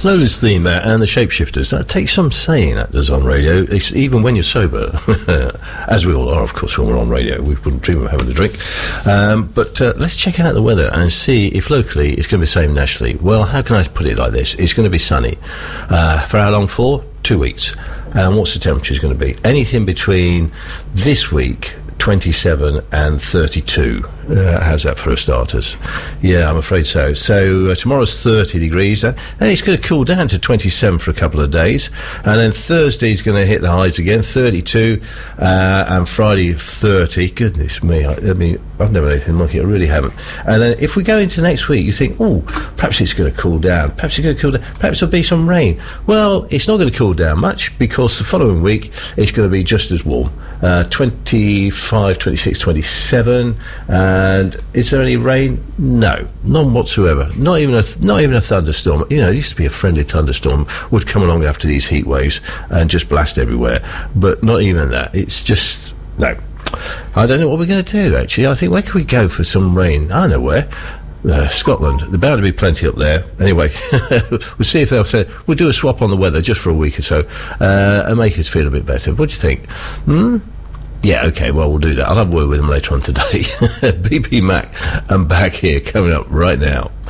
Lola's theme and the Shapeshifters. That takes some saying, that does, on radio. It's, even when you're sober, as we all are, of course, when we're on radio. We wouldn't dream of having a drink. But let's check out the weather and see if locally it's going to be the same nationally. Well, how can I put it like this? It's going to be sunny. For how long for? 2 weeks. And what's the temperature going to be? Anything between this week, 27 and 32. How's that for starters? Yeah, I'm afraid so. So tomorrow's 30 degrees. And it's going to cool down to 27 for a couple of days. And then Thursday's going to hit the highs again, 32. And Friday, 30. Goodness me. I mean, I've never had anything like it. I really haven't. And then if we go into next week, you think, oh, perhaps it's going to cool down. Perhaps it's going to cool down. Perhaps there'll be some rain. Well, it's not going to cool down much because the following week it's going to be just as warm. 25, 26, 27. And is there any rain? No, none whatsoever. Not even a thunderstorm. You know, it used to be a friendly thunderstorm would come along after these heat waves and just blast everywhere. But not even that. It's just no. I don't know what we're going to do. Actually, I think where can we go for some rain? I know where. Scotland. There's bound to be plenty up there. Anyway, we'll see if they'll say we'll do a swap on the weather just for a week or so and make us feel a bit better. What do you think? Yeah, okay, well, we'll do that. I'll have a word with them later on today. BB Mac, I'm back here, coming up right now.